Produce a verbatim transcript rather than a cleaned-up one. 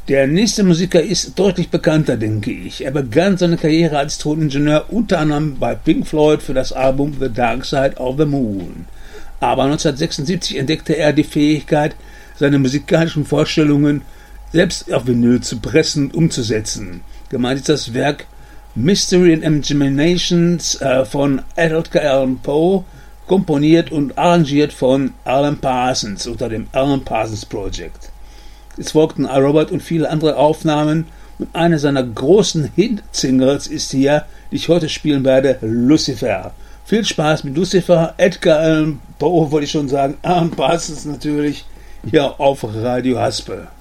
Der nächste Musiker ist deutlich bekannter, denke ich. Er begann seine Karriere als Toningenieur unter anderem bei Pink Floyd für das Album The Dark Side of the Moon. Aber neunzehnhundertsechsundsiebzig entdeckte er die Fähigkeit, seine musikalischen Vorstellungen selbst auf Vinyl zu pressen und umzusetzen. Gemeint ist das Werk Mystery and Imaginations äh, von Edgar Allan Poe, komponiert und arrangiert von Alan Parsons unter dem Alan Parsons Project. Es folgten iRobot und viele andere Aufnahmen und eine seiner großen Hit-Singles ist hier, die ich heute spielen werde, Lucifer. Viel Spaß mit Lucifer, Edgar Allan Poe wollte ich schon sagen, Alan Parsons natürlich, hier auf Radio Haspel.